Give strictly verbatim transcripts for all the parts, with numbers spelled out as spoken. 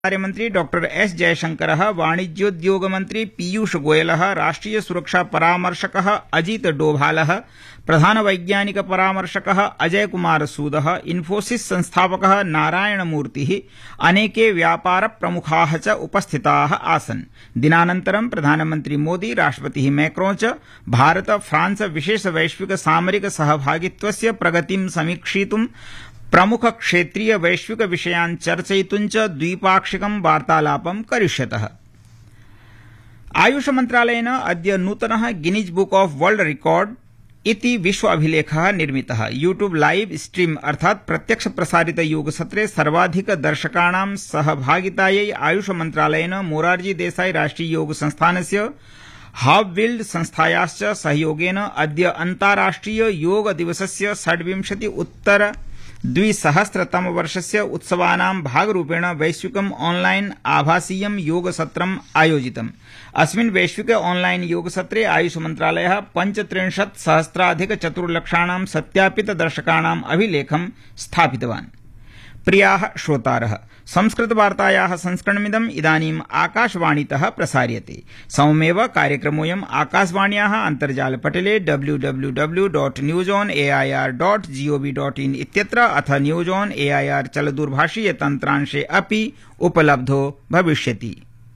कार्यमंत्री doctor S जयशंकरः वाणिज्योद्योगमंत्री पीयूष गोयलः राष्ट्रिय सुरक्षा परामर्शकः अजित डोभालः प्रधानवैज्ञानिक परामर्शकः अजय कुमार सूदः इन्फोसिस संस्थापकः नारायण मूर्तिः अनेके व्यापार प्रमुखाः च उपस्थिताः आसन्। दिनानन्तरं प्रधानमंत्री मोदी राष्ट्रपतिः मैक्रों च भारत फ्रांस विशेष वैश्विक सामरिक सहभागित्वस्य प्रगतिं समीक्षितुं प्रमुख क्षेत्रीय वैश्विक विषयान् चर्चयितुं च द्विपाक्षिकं वार्तालापं करिष्यतः। आयुष मन्त्रालयेन अद्य नूतनः Guinness book of world record इति विश्व अभिलेखः निर्मितः। यूट्यूब लाइव स्ट्रीम अर्थात् प्रत्यक्ष प्रसारित योगसत्रे सर्वाधिक दर्शकाणां सहभागितायै आयुष मन्त्रालयेन मोरारजी देसाई राष्ट्रिय योग संस्थानस्य हावविल्ड संस्थायाश्च सहयोगेन अद्य अन्ताराष्ट्रिय योग दिवसस्य षड्विंशति उत्तर द्विसहस्रतम वर्षस्य उत्सवानां भागरूपेण वैश्विकम् ऑनलाइन आभासीयं योगसत्रम् आयोजितम्। अस्मिन् वैश्विक ऑनलाइन योगसत्रे आयुष मन्त्रालयः पञ्चत्रिंशत् सहस्राधिक चतुर्लक्षाणां सत्यापित दर्शकाणाम् अभिलेखं स्थापितवान्। प्रियाः श्रोतारः, संस्कृतवार्तायाः संस्करणमिदम् इदानीम् आकाशवाणीतः प्रसार्यते। सममेव कार्यक्रमोऽयम् आकाशवाण्याः अन्तर्जालपटले W W W dot news on A I R dot gov dot in इत्यत्र अथ news on A I R चलदूरभाषीय तन्त्रांशे अपि उपलब्धो भविष्यति।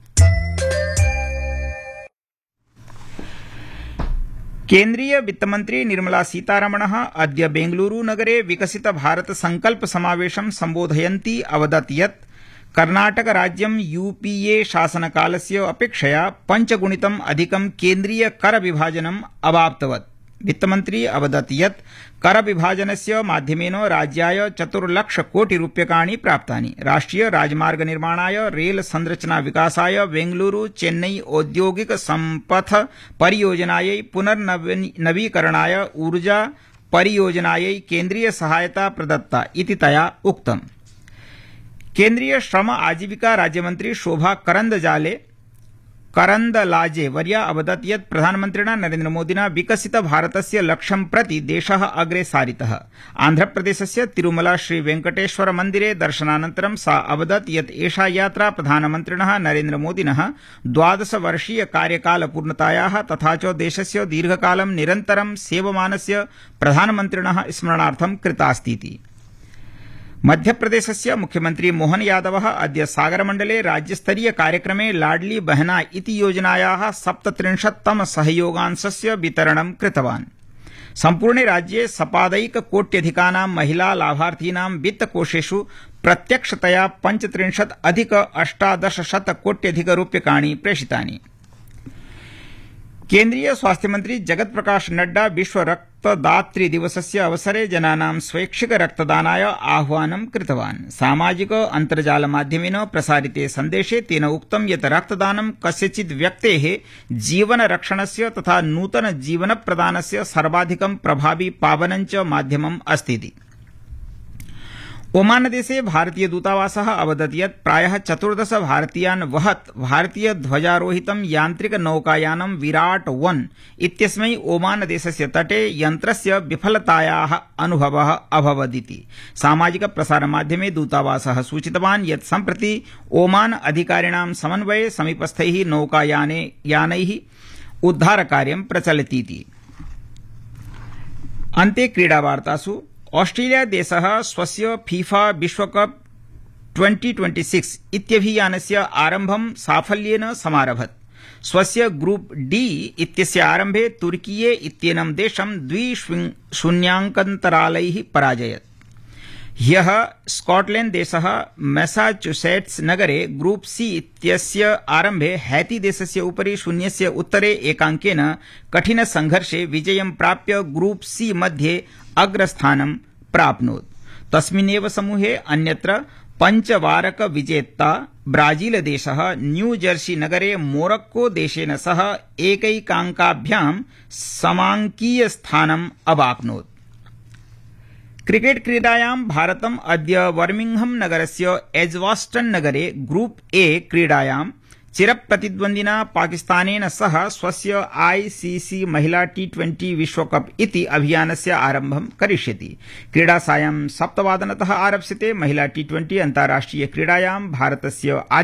केन्द्रीय वित्तमन्त्री निर्मला सीतारमणः अद्य बेंगलुरू नगरे विकसित भारत संकल्प समावेशं सम्बोधयन्ती अवदत् यत् कर्णाटक राज्यं यूपीए शासनकालस्य अपेक्षया पञ्चगुणितम् अधिकं केन्द्रीय कर विभाजनम् अवाप्तवत्। वित्तमन्त्री अवदत् यत् कर विभाजनस्य माध्यमेन राज्याय चतुर्लक्ष कोटि रूप्यकाणि प्राप्तानि। राष्ट्रिय राजमार्ग निर्माणाय, रेल संरचना विकासाय, बेंगलुरू चेन्नई औद्योगिक सम्पथ परियोजनायै, पुनर्नवीकरणाय, ऊर्जा परियोजनायै केन्द्रीय सहायता प्रदत्ता इति तया उक्तम्। केन्द्रीय श्रम आजीविका राज्यमन्त्री शोभा करन्दजाले करन्दलाजे वर्या अवदत् यत् प्रधानमन्त्रिणा नरेन्द्र मोदिना विकसित भारतस्य लक्ष्यं प्रति देशः अग्रे सारितः। आन्ध्रप्रदेशस्य तिरुमला श्री वेंकटेश्वर मन्दिरे दर्शनानन्तरं सा अवदत् यत् एषा यात्रा प्रधानमन्त्रिणः नरेन्द्र मोदिनः द्वादश वर्षीय कार्यकालपूर्णतायाः तथा च देशस्य दीर्घकालं निरन्तरं सेवमानस्य प्रधानमन्त्रिणः स्मरणार्थं कृतास्तीति। मध्यप्रदेशस्य मुख्यमन्त्री मोहन यादवः अद्य सागरमण्डले राज्यस्तरीय कार्यक्रमे लाडली बहना इति योजनायाः सप्तत्रिंशत्तम सहयोगांशस्य वितरणं कृतवान्। सम्पूर्णे राज्ये सपादैककोट्यधिकानां महिला लाभार्थीनां वित्तकोषेषु प्रत्यक्षतया पञ्चत्रिंशत् अधिक अष्टादशशत कोट्यधिक रूप्यकाणि प्रेषितानि। केन्द्रीय स्वास्थ्य मंत्री जगत प्रकाश नड्डा विश्व रक्तदातृ दिवसस्य अवसरे जनानां स्वैच्छिक रक्तदानाय आह्वानं कृतवान्। सामाजिक अन्तर्जाल माध्यमेन प्रसारिते सन्देशे तेन उक्तं यत् रक्तदानं कस्यचित् व्यक्तेः जीवन रक्षणस्य तथा नूतन जीवन प्रदानस्य सर्वाधिकं प्रभावी पावनं च माध्यमम् अस्ति। ओमान देशे भारतीय दूतावासः अवदत् यत् प्रायः चतुर्दश भारतीयान् वहत् भारतीय ध्वजारोहितं यान्त्रिक नौकायानं विराट वन इत्यस्मै ओमान देशस्य तटे यन्त्रस्य विफलतायाः अनुभवः अभवदिति। सामाजिक प्रसारमाध्यमे दूतावासः सूचितवान् यत् सम्प्रति ओमान अधिकारिणां समन्वये समीपस्थैः नौकायाने यानैः उद्धारकार्यं प्रचलतीति। अन्ते क्रीडावार्तासु ऑस्ट्रेलिया देशः स्वस्य फीफा विश्वकप ट्वेंटी ट्वेंटी सिक्स इत्यभियानस्य आरम्भं साफल्येन समारभत। स्वस्य ग्रुप डी इत्यस्य आरम्भे तुर्कीये इत्येनं देशं द्वि शून्याङ्कान्तरालैः पराजयत्। ह्यः स्कॉटलैंड देशः मैसाचुसेट्स नगरे ग्रुप सी इत्यस्य आरम्भे हैती देशस्य उपरि शून्यस्य उत्तरे एकाङ्केन कठिन संघर्षे विजयं प्राप्य ग्रुप सी मध्ये अग्रस्थानं प्राप्नोत्। तस्मिन्नेव समूहे अन्यत्र पञ्चवारक विजेता ब्राजील देशः न्यू जर्सी नगरे मोरक्को देशेन सह एकैकाङ्काभ्यां समाङ्कीय स्थानम् अवाप्नोत्। क्रिकेट क्रीडायां भारतम् अद्य बर्मिंघम नगरस्य एज्वास्टन नगरे ग्रुप ए क्रीडायां चिरप्रतिद्वन्द्विना पाकिस्तानेन सह स्वस्य आईसीसी महिला टी ट्वेंटी विश्वकप इति अभियानस्य आरम्भं करिष्यति। क्रीडा सायं सप्तवादनतः आरप्स्यते। महिला टी ट्वेंटी अन्ताराष्ट्रिय क्रीडायां भारतस्य